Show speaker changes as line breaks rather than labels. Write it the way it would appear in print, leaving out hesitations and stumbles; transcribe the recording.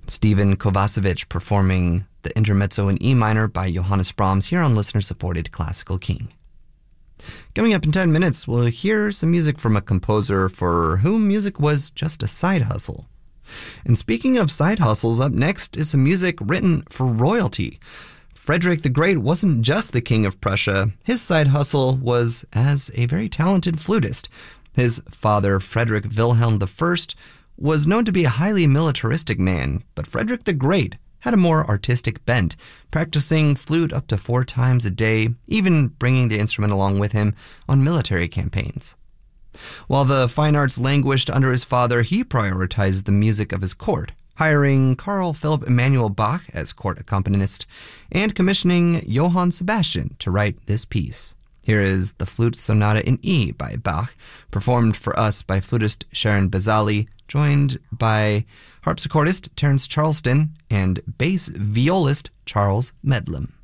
Stephen Kovacevic performing the Intermezzo in E minor by Johannes Brahms here on listener-supported Classical King. Coming up in 10 minutes, we'll hear some music from a composer for whom music was just a side hustle. And speaking of side hustles, up next is some music written for royalty. Frederick the Great wasn't just the King of Prussia. His side hustle was as a very talented flutist. His father, Frederick Wilhelm I, was known to be a highly militaristic man, but Frederick the Great had a more artistic bent, practicing flute up to 4 times a day, even bringing the instrument along with him on military campaigns. While the fine arts languished under his father, he prioritized the music of his court, hiring Carl Philipp Emanuel Bach as court accompanist and commissioning Johann Sebastian to write this piece. Here is the Flute Sonata in E by Bach, performed for us by flutist Sharon Bazali, joined by harpsichordist Terence Charleston and bass violist Charles Medlem.